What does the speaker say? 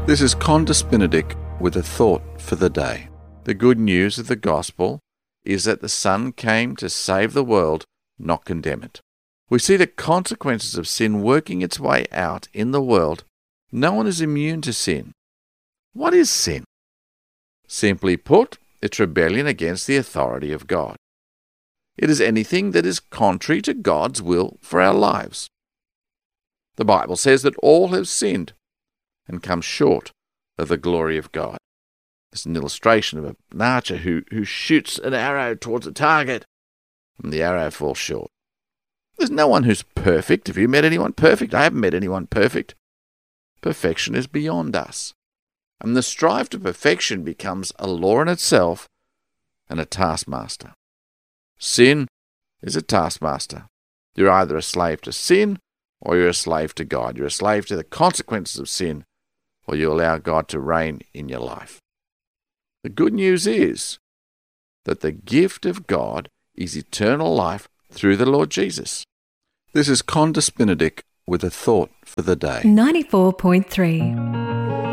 This is Condis Benedict with a thought for the day. The good news of the gospel is that the Son came to save the world, not condemn it. We see the consequences of sin working its way out in the world. No one is immune to sin. What is sin? Simply put, it's rebellion against the authority of God. It is anything that is contrary to God's will for our lives. The Bible says that all have sinned and come short of the glory of God. It's an illustration of an archer who shoots an arrow towards a target, and the arrow falls short. There's no one who's perfect. Have you met anyone perfect? I haven't met anyone perfect. Perfection is beyond us. And the strive to perfection becomes a law in itself and a taskmaster. Sin is a taskmaster. You're either a slave to sin or you're a slave to God. You're a slave to the consequences of sin, or you allow God to reign in your life. The good news is that the gift of God is eternal life through the Lord Jesus. This is Condis Benedict with a thought for the day. 94.3